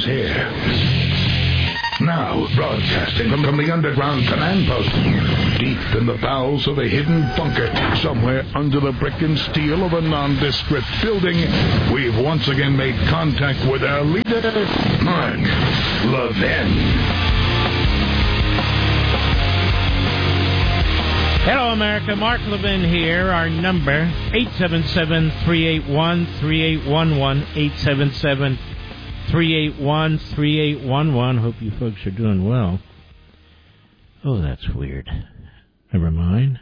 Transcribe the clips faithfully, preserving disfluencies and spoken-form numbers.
is here. Now, broadcasting from, from the underground command post, deep in the bowels of a hidden bunker, somewhere under the brick and steel of a nondescript building, we've once again made contact with our leader, Mark Levin. Hello, America. Mark Levin here. Our number, eight seven seven, three eight one, three eight one one, eight seven seven, three eight one, three eight one one. Hope you folks are doing well. Oh, that's weird. Never mind.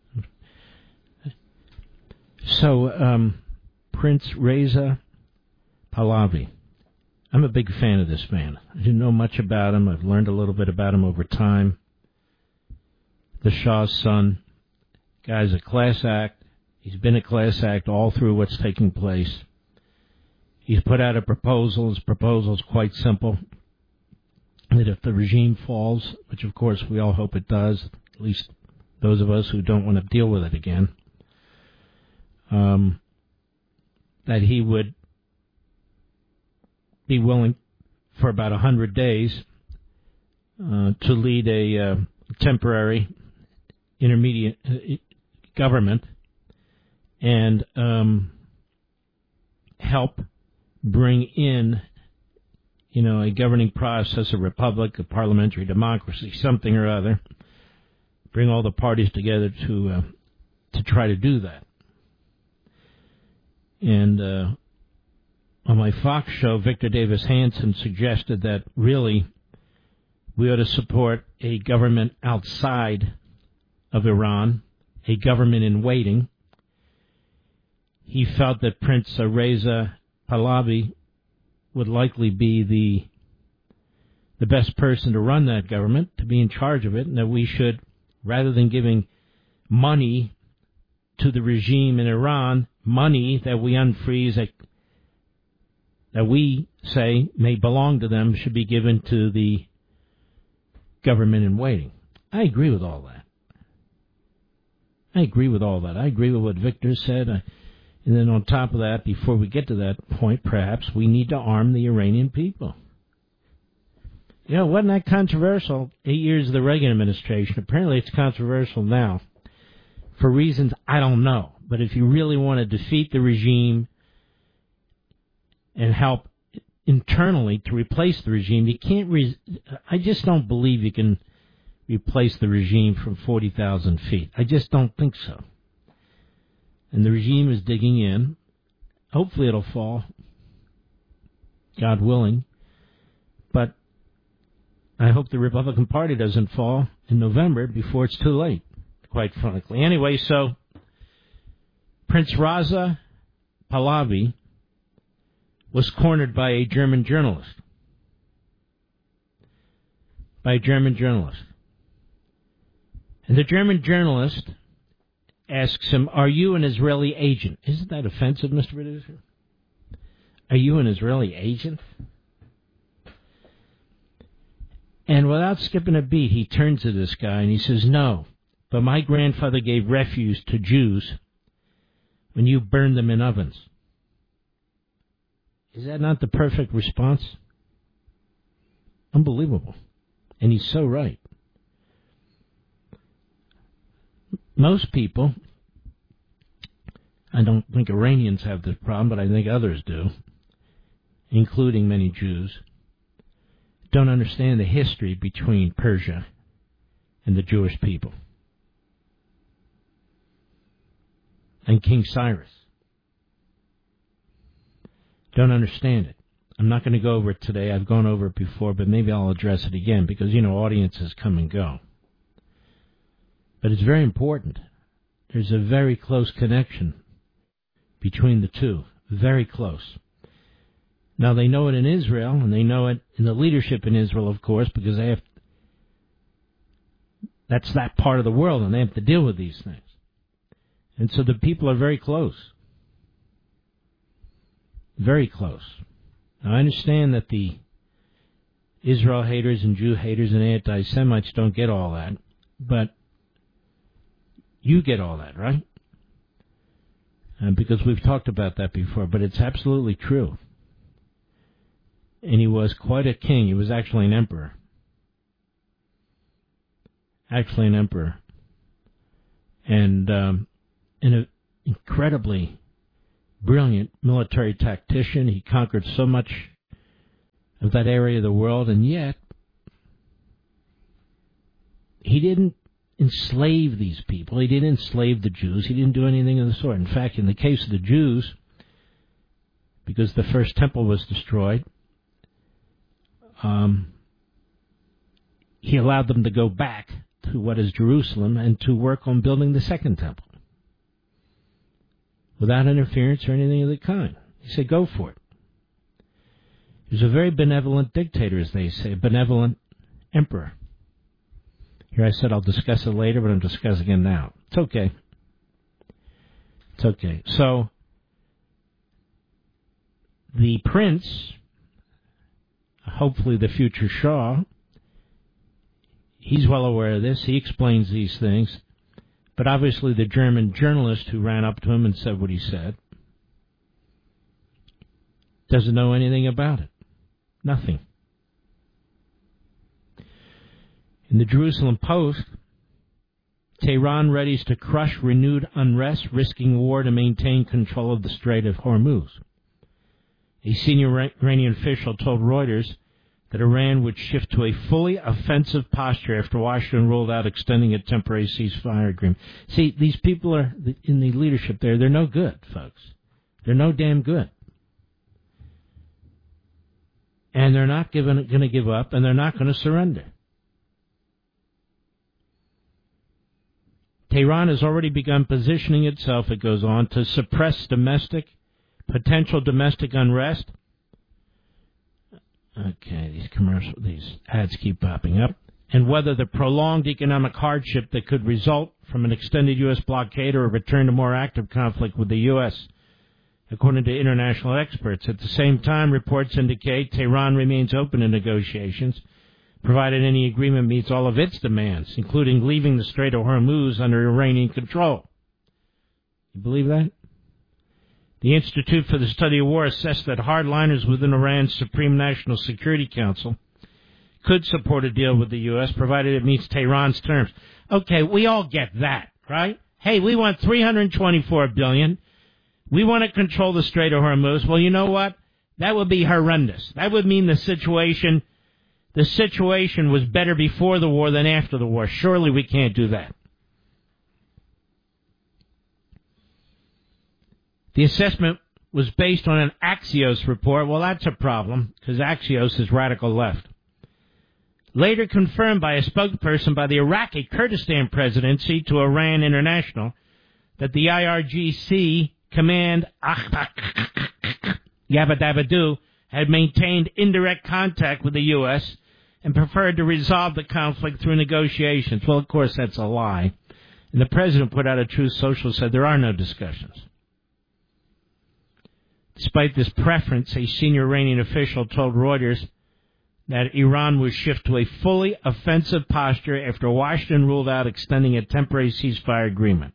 So, um, Prince Reza Pahlavi. I'm a big fan of this man. I didn't know much about him. I've learned a little bit about him over time. The Shah's son. Guy's a class act. He's been a class act all through what's taking place. He's put out a proposal. His proposal is quite simple. That if the regime falls, which of course we all hope it does, at least those of us who don't want to deal with it again, um, that he would be willing for about a hundred days uh, to lead a uh, temporary intermediate uh, government and um, help bring in, you know, a governing process, a republic, a parliamentary democracy, something or other. Bring all the parties together to uh, to try to do that. And uh, on my Fox show, Victor Davis Hanson suggested that really we ought to support a government outside of Iran, a government in waiting. He felt that Prince Reza Pahlavi would likely be the the best person to run that government, to be in charge of it, and that we should, rather than giving money to the regime in Iran, money that we unfreeze, that, that we say may belong to them, should be given to the government in waiting. I agree with all that. I agree with all that. I agree with what Victor said. I, and then on top of that, before we get to that point, perhaps, we need to arm the Iranian people. You know, wasn't that controversial? Eight years of the Reagan administration. Apparently it's controversial now. For reasons I don't know. But if you really want to defeat the regime and help internally to replace the regime, you can't... Re- I just don't believe you can replace the regime from forty thousand feet. I just don't think so. And the regime is digging in. Hopefully it'll fall, God willing. But I hope the Republican Party doesn't fall in November before it's too late, quite frankly. Anyway, so Prince Reza Pahlavi was cornered by a German journalist. By a German journalist. And the German journalist asks him, are you an Israeli agent? Isn't that offensive, Mister Producer? Are you an Israeli agent? And without skipping a beat, he turns to this guy and he says, no, but my grandfather gave refuge to Jews when you burned them in ovens. Is that not the perfect response? Unbelievable. And he's so right. Most people, I don't think Iranians have this problem, but I think others do, including many Jews, don't understand the history between Persia and the Jewish people. And King Cyrus. Don't understand it. I'm not going to go over it today. I've gone over it before, but maybe I'll address it again because, you know, audiences come and go. But it's very important. There's a very close connection between the two. Very close. Now, they know it in Israel, and they know it in the leadership in Israel, of course, because they have... That's that part of the world, and they have to deal with these things. And so the people are very close. Very close. Now, I understand that the Israel haters and Jew haters and anti-Semites don't get all that, but you get all that, right? And because we've talked about that before, but it's absolutely true. and he was quite a king. He was actually an emperor. Actually an emperor. And um, an incredibly brilliant military tactician. He conquered so much of that area of the world, and yet he didn't enslave these people. He didn't enslave the Jews. He didn't do anything of the sort. In fact, in the case of the Jews, because the first temple was destroyed, um, he allowed them to go back to what is Jerusalem and to work on building the second temple without interference or anything of the kind. He said, go for it. He was a very benevolent dictator, as they say, a benevolent emperor. Here I said I'll discuss it later, but I'm discussing it now. It's okay. It's okay. So, the prince, hopefully the future Shah, he's well aware of this. He explains these things. But obviously the German journalist who ran up to him and said what he said doesn't know anything about it. Nothing. In the Jerusalem Post, Tehran readies to crush renewed unrest, risking war to maintain control of the Strait of Hormuz. A senior Iranian official told Reuters that Iran would shift to a fully offensive posture after Washington ruled out extending a temporary ceasefire agreement. See, these people are in the leadership there. They're no good, folks. They're no damn good. And they're not going to give up, and they're not going to surrender. Tehran has already begun positioning itself, it goes on, to suppress domestic, potential domestic unrest. Okay, these commercial, these ads keep popping up. And whether the prolonged economic hardship that could result from an extended U S blockade or a return to more active conflict with the U S, according to international experts. At the same time, reports indicate Tehran remains open to negotiations, provided any agreement meets all of its demands, including leaving the Strait of Hormuz under Iranian control. You believe that? The Institute for the Study of War assessed that hardliners within Iran's Supreme National Security Council could support a deal with the U S, provided it meets Tehran's terms. Okay, we all get that, right? Hey, we want three hundred twenty-four billion dollars. We want to control the Strait of Hormuz. Well, you know what? That would be horrendous. That would mean the situation, the situation was better before the war than after the war. Surely we can't do that. The assessment was based on an Axios report. Well, that's a problem, because Axios is radical left. Later confirmed by a spokesperson by the Iraqi Kurdistan Presidency to Iran International that the I R G C command Yabba-dabba-doo had maintained indirect contact with the U S and preferred to resolve the conflict through negotiations. Well, of course, that's a lie. And the president put out a Truth Social, said there are no discussions. Despite this preference, a senior Iranian official told Reuters that Iran would shift to a fully offensive posture after Washington ruled out extending a temporary ceasefire agreement.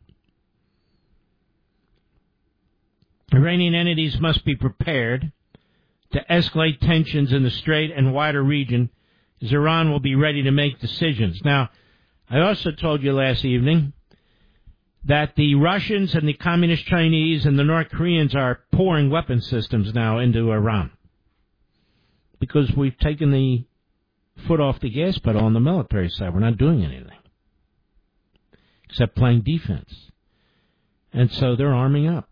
Iranian entities must be prepared to escalate tensions in the Strait and wider region, as Iran will be ready to make decisions. Now, I also told you last evening that the Russians and the Communist Chinese and the North Koreans are pouring weapon systems now into Iran because we've taken the foot off the gas pedal on the military side. We're not doing anything except playing defense. And so they're arming up.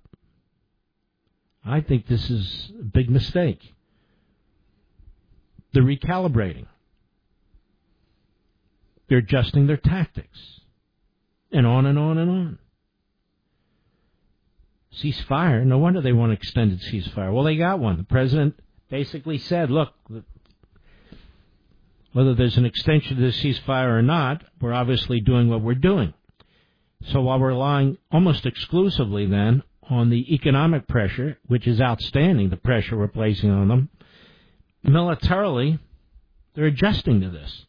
I think this is a big mistake. They're recalibrating. They're adjusting their tactics. And on and on and on. Ceasefire. No wonder they want an extended ceasefire. Well, they got one. The president basically said, look, whether there's an extension to the ceasefire or not, we're obviously doing what we're doing. So while we're relying almost exclusively then on the economic pressure, which is outstanding, the pressure we're placing on them, militarily, they're adjusting to this.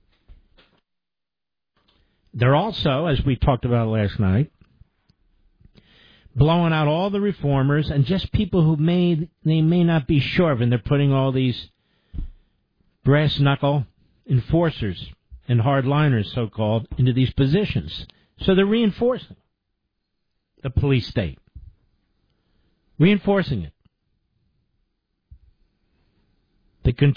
They're also, as we talked about last night, blowing out all the reformers and just people who may they may not be sure of, and they're putting all these brass-knuckle enforcers and hardliners, so-called, into these positions. So they're reinforcing the police state. Reinforcing it. The